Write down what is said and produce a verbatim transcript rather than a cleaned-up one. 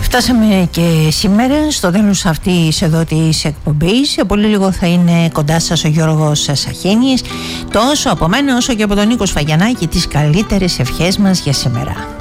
Φτάσαμε και σήμερα στο τέλος αυτής εδώ της εκπομπής. Σε πολύ λίγο θα είναι κοντά σας ο Γιώργος Σαχίνης. Τόσο από μένα όσο και από τον Νίκο Σφαγιανάκη, τις καλύτερες ευχές μας για σήμερα.